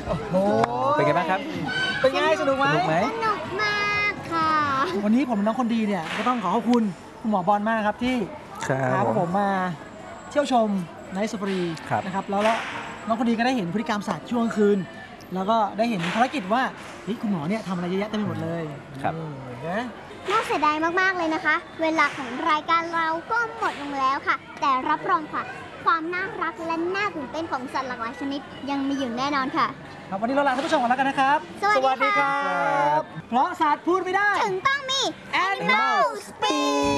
โอ้เป็นไงบ้างครับเป็นไงสนุกไหมสนุกมากค่ะวันนี้ผมน้องคนดีเนี่ยก็ต้องขอบคุณคุณหมอบอลมากครับที่พาพวกผมมาเที่ยวชมไนท์ซาฟารีนะครับแล้วน้องคนดีก็ได้เห็นพฤติกรรมสัตว์ช่วงคืนแล้วก็ได้เห็นภารกิจว่าคุณหมอเนี่ยทำอะไรเยอะแยะเต็มไปหมดเลยครับนะน่าเสียดายมากๆเลยนะคะ เวลาของรายการเราก็หมดลงแล้วค่ะ แต่รับรองค่ะ ความน่ารักและน่าตื่นเต้นของสัตว์หลากหลายชนิดยังมีอยู่แน่นอนค่ะครับวันนี้เราลาท่านผู้ชมก่อนแล้วกันนะครับสวัสดีค่ะเพราะสัตว์พูดไม่ได้ถึงต้องมี Animal Speak